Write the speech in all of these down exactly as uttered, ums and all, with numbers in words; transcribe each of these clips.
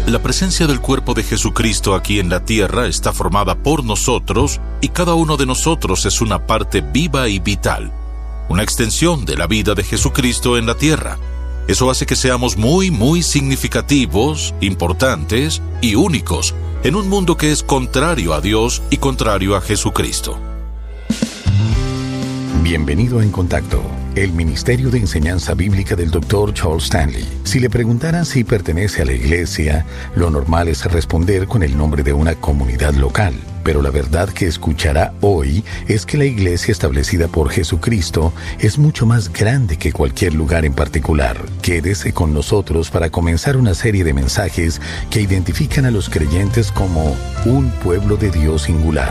La presencia del cuerpo de Jesucristo aquí en la tierra está formada por nosotros y cada uno de nosotros es una parte viva y vital, una extensión de la vida de Jesucristo en la tierra. Eso hace que seamos muy, muy significativos, importantes y únicos en un mundo que es contrario a Dios y contrario a Jesucristo. Bienvenido a En Contacto, el Ministerio de Enseñanza Bíblica del doctor Charles Stanley. Si le preguntaran si pertenece a la iglesia, lo normal es responder con el nombre de una comunidad local. Pero la verdad que escuchará hoy es que la iglesia establecida por Jesucristo es mucho más grande que cualquier lugar en particular. Quédese con nosotros para comenzar una serie de mensajes que identifican a los creyentes como un pueblo de Dios singular.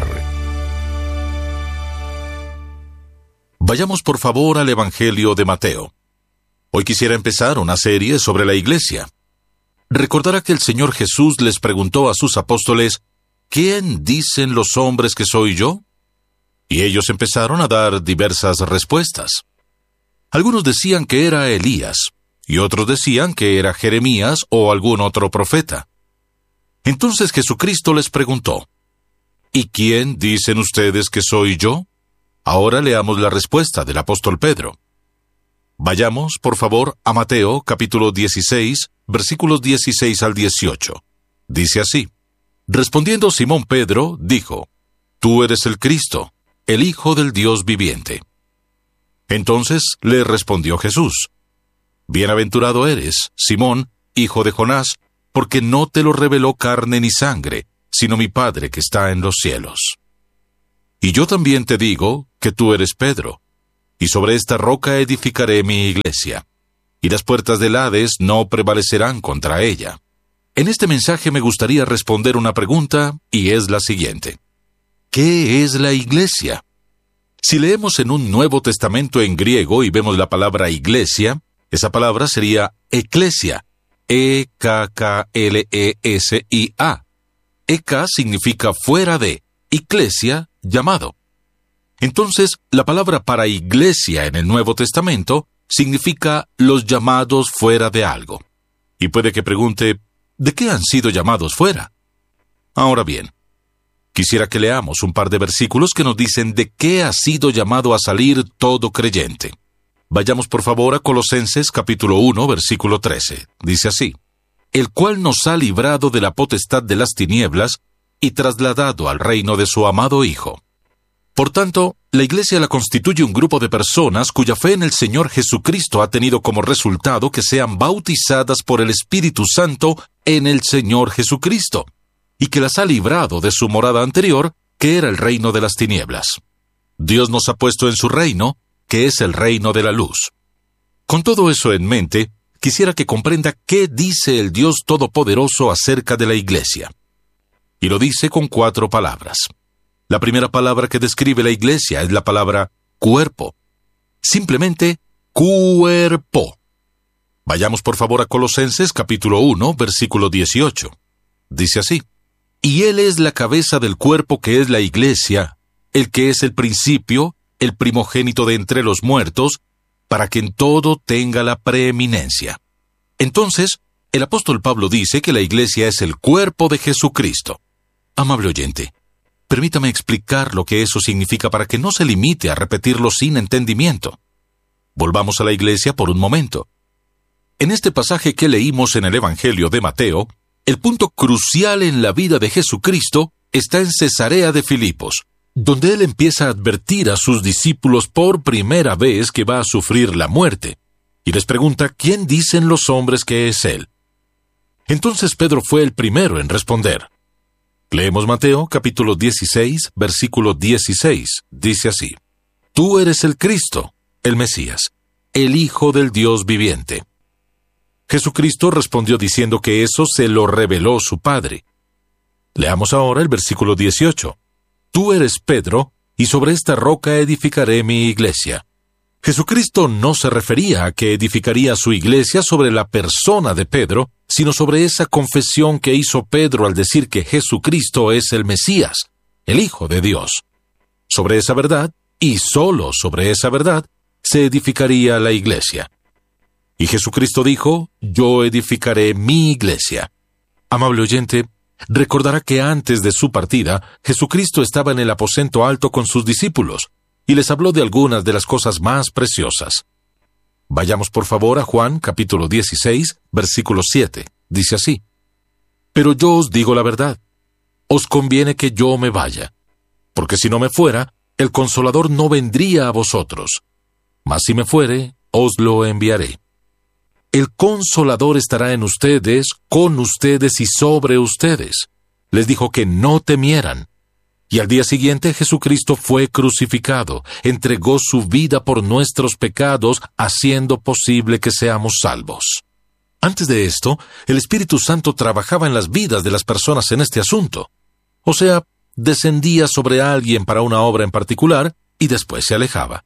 Vayamos por favor al Evangelio de Mateo. Hoy quisiera empezar una serie sobre la iglesia. Recordará que el Señor Jesús les preguntó a sus apóstoles, ¿quién dicen los hombres que soy yo? Y ellos empezaron a dar diversas respuestas. Algunos decían que era Elías, y otros decían que era Jeremías o algún otro profeta. Entonces Jesucristo les preguntó, ¿y quién dicen ustedes que soy yo? Ahora leamos la respuesta del apóstol Pedro. Vayamos, por favor, a Mateo, capítulo dieciséis, versículos dieciséis al dieciocho. Dice así: Respondiendo Simón Pedro, dijo, Tú eres el Cristo, el Hijo del Dios viviente. Entonces le respondió Jesús, Bienaventurado eres, Simón, hijo de Jonás, porque no te lo reveló carne ni sangre, sino mi Padre que está en los cielos. Y yo también te digo que tú eres Pedro, y sobre esta roca edificaré mi iglesia, y las puertas del Hades no prevalecerán contra ella. En este mensaje me gustaría responder una pregunta, y es la siguiente. ¿Qué es la iglesia? Si leemos en un Nuevo Testamento en griego y vemos la palabra iglesia, esa palabra sería eclesia, E K K L E S I A. Eka significa fuera de, eclesia, llamado. Entonces, la palabra para iglesia en el Nuevo Testamento significa los llamados fuera de algo. Y puede que pregunte, ¿de qué han sido llamados fuera? Ahora bien, quisiera que leamos un par de versículos que nos dicen de qué ha sido llamado a salir todo creyente. Vayamos por favor a Colosenses capítulo uno, versículo trece. Dice así, el cual nos ha librado de la potestad de las tinieblas y trasladado al reino de su amado Hijo. Por tanto, la iglesia la constituye un grupo de personas cuya fe en el Señor Jesucristo ha tenido como resultado que sean bautizadas por el Espíritu Santo en el Señor Jesucristo, y que las ha librado de su morada anterior, que era el reino de las tinieblas. Dios nos ha puesto en su reino, que es el reino de la luz. Con todo eso en mente, quisiera que comprenda qué dice el Dios Todopoderoso acerca de la iglesia. Y lo dice con cuatro palabras. La primera palabra que describe la iglesia es la palabra cuerpo. Simplemente, cuerpo. Vayamos por favor a Colosenses capítulo uno, versículo dieciocho. Dice así, y Él es la cabeza del cuerpo que es la iglesia, el que es el principio, el primogénito de entre los muertos, para que en todo tenga la preeminencia. Entonces, el apóstol Pablo dice que la iglesia es el cuerpo de Jesucristo. Amable oyente, permítame explicar lo que eso significa para que no se limite a repetirlo sin entendimiento. Volvamos a la iglesia por un momento. En este pasaje que leímos en el Evangelio de Mateo, el punto crucial en la vida de Jesucristo está en Cesarea de Filipos, donde Él empieza a advertir a sus discípulos por primera vez que va a sufrir la muerte, y les pregunta ¿quién dicen los hombres que es Él? Entonces Pedro fue el primero en responder. Leemos Mateo capítulo dieciséis, versículo dieciséis. Dice así, Tú eres el Cristo, el Mesías, el Hijo del Dios viviente. Jesucristo respondió diciendo que eso se lo reveló su Padre. Leamos ahora el versículo dieciocho. Tú eres Pedro, y sobre esta roca edificaré mi iglesia. Jesucristo no se refería a que edificaría su iglesia sobre la persona de Pedro, sino sobre esa confesión que hizo Pedro al decir que Jesucristo es el Mesías, el Hijo de Dios. Sobre esa verdad, y solo sobre esa verdad, se edificaría la iglesia. Y Jesucristo dijo, yo edificaré mi iglesia. Amable oyente, recordará que antes de su partida, Jesucristo estaba en el aposento alto con sus discípulos, y les habló de algunas de las cosas más preciosas. Vayamos por favor a Juan capítulo dieciséis, versículo siete. Dice así: Pero yo os digo la verdad, os conviene que yo me vaya, porque si no me fuera, el Consolador no vendría a vosotros, mas si me fuere, os lo enviaré. El Consolador estará en ustedes, con ustedes y sobre ustedes. Les dijo que no temieran. Y al día siguiente Jesucristo fue crucificado, entregó su vida por nuestros pecados, haciendo posible que seamos salvos. Antes de esto, el Espíritu Santo trabajaba en las vidas de las personas en este asunto. O sea, descendía sobre alguien para una obra en particular y después se alejaba.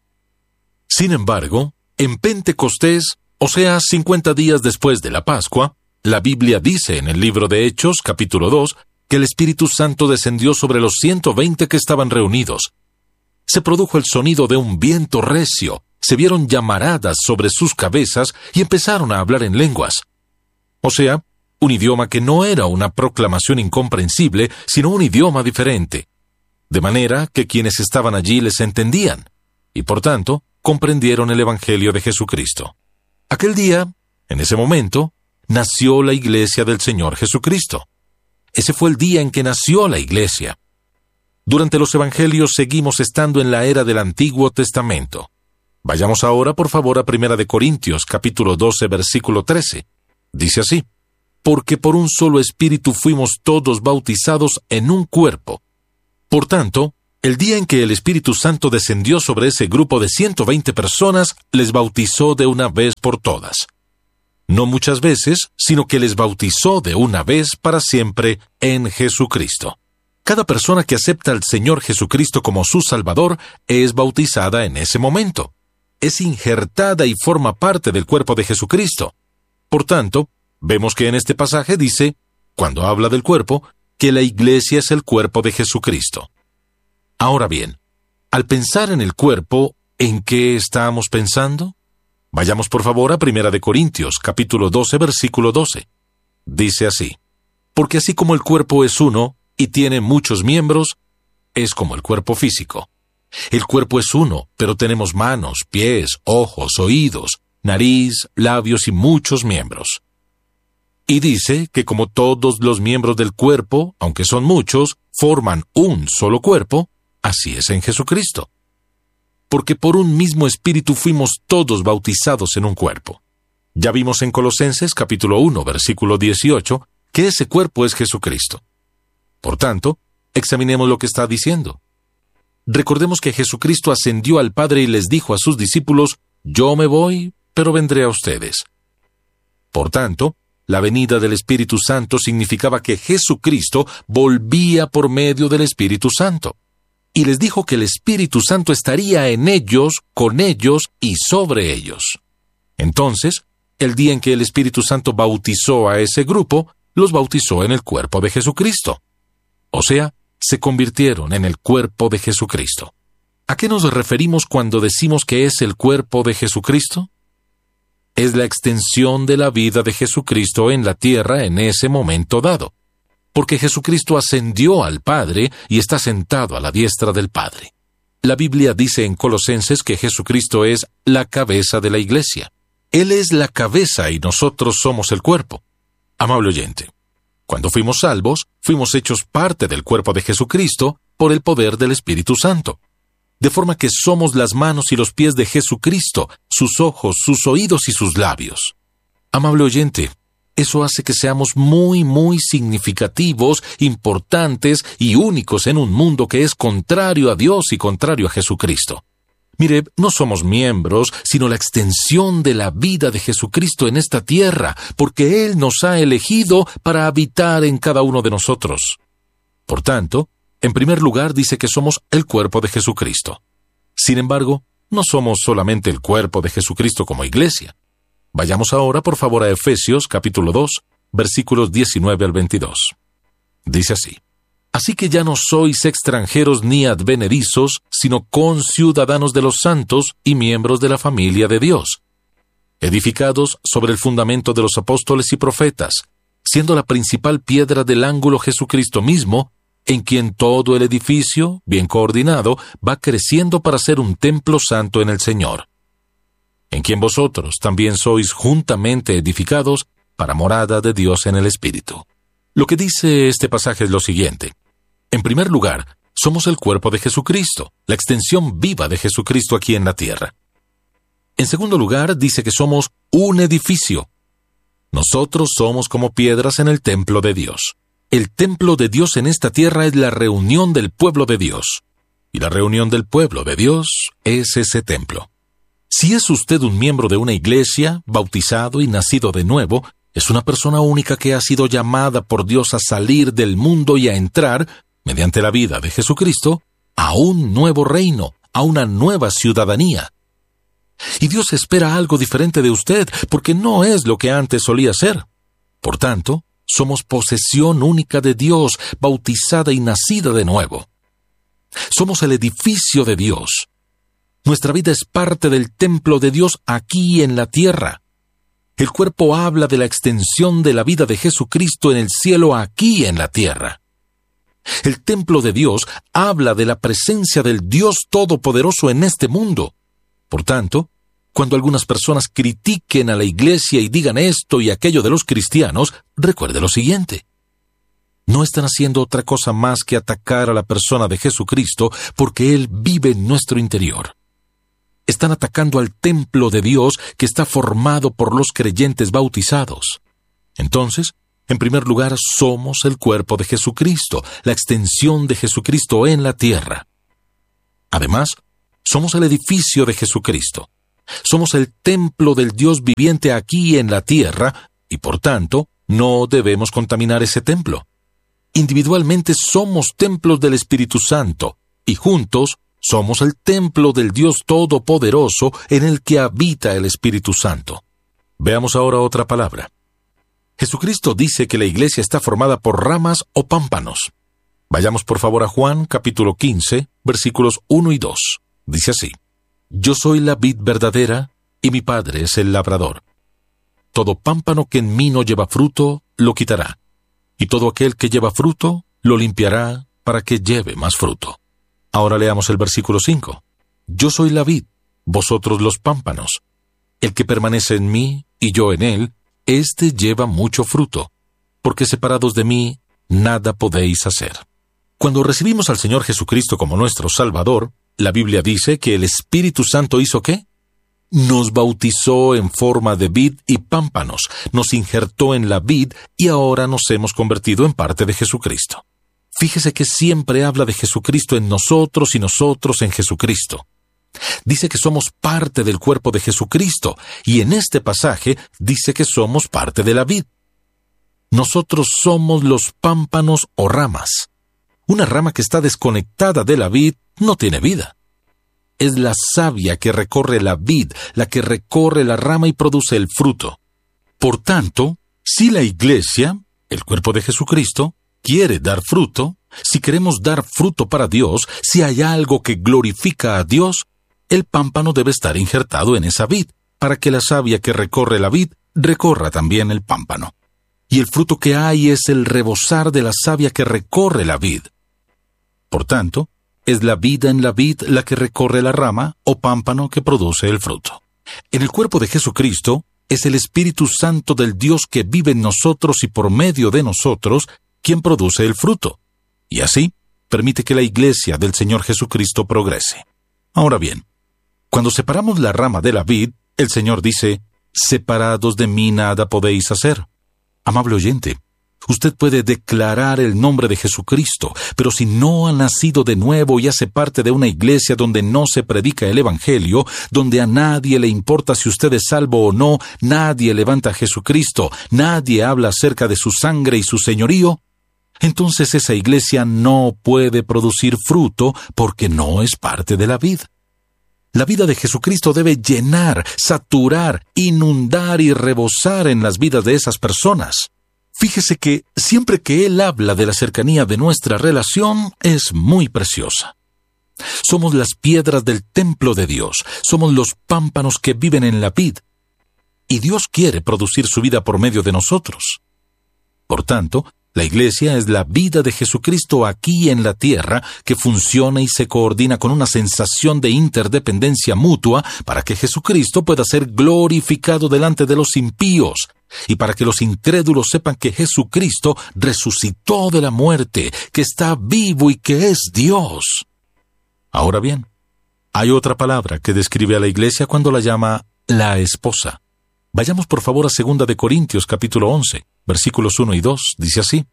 Sin embargo, en Pentecostés, o sea, cincuenta días después de la Pascua, la Biblia dice en el libro de Hechos, capítulo dos, que el Espíritu Santo descendió sobre los ciento veinte que estaban reunidos. Se produjo el sonido de un viento recio, se vieron llamaradas sobre sus cabezas y empezaron a hablar en lenguas. O sea, un idioma que no era una proclamación incomprensible, sino un idioma diferente. De manera que quienes estaban allí les entendían, y por tanto, comprendieron el Evangelio de Jesucristo. Aquel día, en ese momento, nació la Iglesia del Señor Jesucristo. Ese fue el día en que nació la Iglesia. Durante los Evangelios seguimos estando en la era del Antiguo Testamento. Vayamos ahora, por favor, a Primera de Corintios, capítulo doce, versículo trece. Dice así: Porque por un solo Espíritu fuimos todos bautizados en un cuerpo. Por tanto, el día en que el Espíritu Santo descendió sobre ese grupo de ciento veinte personas, les bautizó de una vez por todas. No muchas veces, sino que les bautizó de una vez para siempre en Jesucristo. Cada persona que acepta al Señor Jesucristo como su Salvador es bautizada en ese momento. Es injertada y forma parte del cuerpo de Jesucristo. Por tanto, vemos que en este pasaje dice, cuando habla del cuerpo, que la Iglesia es el cuerpo de Jesucristo. Ahora bien, al pensar en el cuerpo, ¿en qué estamos pensando? Vayamos por favor a Primera de Corintios, capítulo doce, versículo doce. Dice así: Porque así como el cuerpo es uno, y tiene muchos miembros, es como el cuerpo físico. El cuerpo es uno, pero tenemos manos, pies, ojos, oídos, nariz, labios y muchos miembros. Y dice que como todos los miembros del cuerpo, aunque son muchos, forman un solo cuerpo, así es en Jesucristo. Porque por un mismo Espíritu fuimos todos bautizados en un cuerpo. Ya vimos en Colosenses capítulo uno, versículo dieciocho, que ese cuerpo es Jesucristo. Por tanto, examinemos lo que está diciendo. Recordemos que Jesucristo ascendió al Padre y les dijo a sus discípulos: Yo me voy, pero vendré a ustedes. Por tanto, la venida del Espíritu Santo significaba que Jesucristo volvía por medio del Espíritu Santo. Y les dijo que el Espíritu Santo estaría en ellos, con ellos y sobre ellos. Entonces, el día en que el Espíritu Santo bautizó a ese grupo, los bautizó en el cuerpo de Jesucristo. O sea, se convirtieron en el cuerpo de Jesucristo. ¿A qué nos referimos cuando decimos que es el cuerpo de Jesucristo? Es la extensión de la vida de Jesucristo en la tierra en ese momento dado. Porque Jesucristo ascendió al Padre y está sentado a la diestra del Padre. La Biblia dice en Colosenses que Jesucristo es la cabeza de la Iglesia. Él es la cabeza y nosotros somos el cuerpo. Amable oyente, cuando fuimos salvos, fuimos hechos parte del cuerpo de Jesucristo por el poder del Espíritu Santo. De forma que somos las manos y los pies de Jesucristo, sus ojos, sus oídos y sus labios. Amable oyente, eso hace que seamos muy, muy significativos, importantes y únicos en un mundo que es contrario a Dios y contrario a Jesucristo. Mire, no somos miembros, sino la extensión de la vida de Jesucristo en esta tierra, porque Él nos ha elegido para habitar en cada uno de nosotros. Por tanto, en primer lugar dice que somos el cuerpo de Jesucristo. Sin embargo, no somos solamente el cuerpo de Jesucristo como iglesia. Vayamos ahora, por favor, a Efesios capítulo dos, versículos diecinueve al veintidós. Dice así: Así que ya no sois extranjeros ni advenedizos, sino conciudadanos de los santos y miembros de la familia de Dios, edificados sobre el fundamento de los apóstoles y profetas, siendo la principal piedra del ángulo Jesucristo mismo, en quien todo el edificio, bien coordinado, va creciendo para ser un templo santo en el Señor, en quien vosotros también sois juntamente edificados para morada de Dios en el Espíritu. Lo que dice este pasaje es lo siguiente. En primer lugar, somos el cuerpo de Jesucristo, la extensión viva de Jesucristo aquí en la tierra. En segundo lugar, dice que somos un edificio. Nosotros somos como piedras en el templo de Dios. El templo de Dios en esta tierra es la reunión del pueblo de Dios. Y la reunión del pueblo de Dios es ese templo. Si es usted un miembro de una iglesia, bautizado y nacido de nuevo, es una persona única que ha sido llamada por Dios a salir del mundo y a entrar, mediante la vida de Jesucristo, a un nuevo reino, a una nueva ciudadanía. Y Dios espera algo diferente de usted, porque no es lo que antes solía ser. Por tanto, somos posesión única de Dios, bautizada y nacida de nuevo. Somos el edificio de Dios. Nuestra vida es parte del templo de Dios aquí en la tierra. El cuerpo habla de la extensión de la vida de Jesucristo en el cielo aquí en la tierra. El templo de Dios habla de la presencia del Dios Todopoderoso en este mundo. Por tanto, cuando algunas personas critiquen a la iglesia y digan esto y aquello de los cristianos, recuerde lo siguiente. No están haciendo otra cosa más que atacar a la persona de Jesucristo porque Él vive en nuestro interior. Están atacando al templo de Dios que está formado por los creyentes bautizados. Entonces, en primer lugar, somos el cuerpo de Jesucristo, la extensión de Jesucristo en la tierra. Además, somos el edificio de Jesucristo. Somos el templo del Dios viviente aquí en la tierra y, por tanto, no debemos contaminar ese templo. Individualmente somos templos del Espíritu Santo y juntos somos el templo del Dios Todopoderoso en el que habita el Espíritu Santo. Veamos ahora otra palabra. Jesucristo dice que la iglesia está formada por ramas o pámpanos. Vayamos por favor a Juan capítulo quince, versículos uno y dos. Dice así: Yo soy la vid verdadera, y mi Padre es el labrador. Todo pámpano que en mí no lleva fruto, lo quitará, y todo aquel que lleva fruto, lo limpiará para que lleve más fruto. Ahora leamos el versículo cinco. Yo soy la vid, vosotros los pámpanos. El que permanece en mí, y yo en él, éste lleva mucho fruto, porque separados de mí, nada podéis hacer. Cuando recibimos al Señor Jesucristo como nuestro Salvador, la Biblia dice que el Espíritu Santo hizo ¿qué? Nos bautizó en forma de vid y pámpanos, nos injertó en la vid y ahora nos hemos convertido en parte de Jesucristo. Fíjese que siempre habla de Jesucristo en nosotros y nosotros en Jesucristo. Dice que somos parte del cuerpo de Jesucristo y en este pasaje dice que somos parte de la vid. Nosotros somos los pámpanos o ramas. Una rama que está desconectada de la vid no tiene vida. Es la savia que recorre la vid, la que recorre la rama y produce el fruto. Por tanto, si la iglesia, el cuerpo de Jesucristo, quiere dar fruto, si queremos dar fruto para Dios, si hay algo que glorifica a Dios, el pámpano debe estar injertado en esa vid, para que la savia que recorre la vid recorra también el pámpano. Y el fruto que hay es el rebosar de la savia que recorre la vid. Por tanto, es la vida en la vid la que recorre la rama o pámpano que produce el fruto. En el cuerpo de Jesucristo es el Espíritu Santo del Dios que vive en nosotros y por medio de nosotros quien produce el fruto. Y así permite que la iglesia del Señor Jesucristo progrese. Ahora bien, cuando separamos la rama de la vid, el Señor dice, separados de mí nada podéis hacer. Amable oyente, usted puede declarar el nombre de Jesucristo, pero si no ha nacido de nuevo y hace parte de una iglesia donde no se predica el Evangelio, donde a nadie le importa si usted es salvo o no, nadie levanta a Jesucristo, nadie habla acerca de su sangre y su señorío, entonces esa iglesia no puede producir fruto porque no es parte de la vid. La vida de Jesucristo debe llenar, saturar, inundar y rebosar en las vidas de esas personas. Fíjese que siempre que Él habla de la cercanía de nuestra relación, es muy preciosa. Somos las piedras del templo de Dios, somos los pámpanos que viven en la vid. Y Dios quiere producir su vida por medio de nosotros. Por tanto, la Iglesia es la vida de Jesucristo aquí en la tierra, que funciona y se coordina con una sensación de interdependencia mutua para que Jesucristo pueda ser glorificado delante de los impíos, y para que los incrédulos sepan que Jesucristo resucitó de la muerte, que está vivo y que es Dios. Ahora bien, hay otra palabra que describe a la Iglesia cuando la llama la esposa. Vayamos por favor a segunda de Corintios capítulo once, versículos uno y dos, dice así: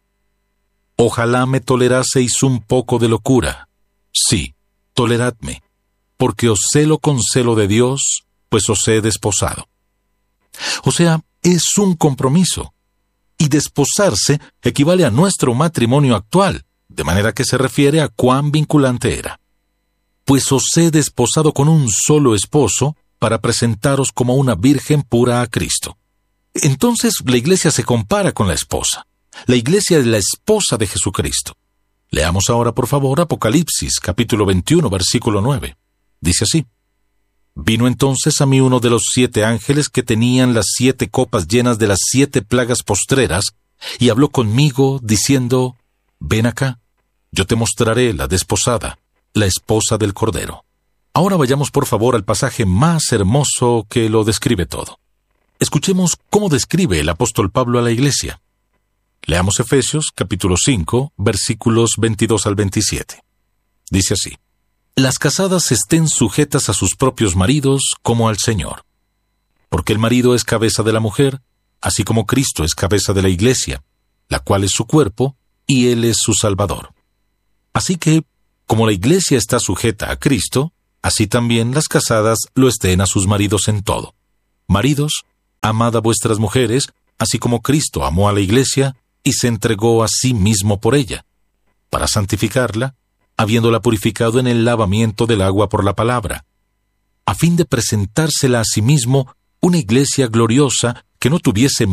Ojalá me toleraseis un poco de locura. Sí, toleradme, porque os celo con celo de Dios, pues os he desposado. O sea, es un compromiso. Y desposarse equivale a nuestro matrimonio actual, de manera que se refiere a cuán vinculante era. Pues os he desposado con un solo esposo, para presentaros como una virgen pura a Cristo. Entonces la Iglesia se compara con la esposa. La Iglesia es la esposa de Jesucristo. Leamos ahora, por favor, Apocalipsis, capítulo veintiuno, versículo nueve. Dice así: Vino entonces a mí uno de los siete ángeles que tenían las siete copas llenas de las siete plagas postreras, y habló conmigo, diciendo: Ven acá, yo te mostraré la desposada, la esposa del Cordero. Ahora vayamos por favor al pasaje más hermoso que lo describe todo. Escuchemos cómo describe el apóstol Pablo a la Iglesia. Leamos Efesios capítulo cinco, versículos veintidós al veintisiete. Dice así: Las casadas estén sujetas a sus propios maridos como al Señor. Porque el marido es cabeza de la mujer, así como Cristo es cabeza de la Iglesia, la cual es su cuerpo, y Él es su Salvador. Así que, como la Iglesia está sujeta a Cristo, así también las casadas lo estén a sus maridos en todo. Maridos, amad a vuestras mujeres, así como Cristo amó a la Iglesia y se entregó a sí mismo por ella, para santificarla, habiéndola purificado en el lavamiento del agua por la palabra, a fin de presentársela a sí mismo una Iglesia gloriosa que no tuviese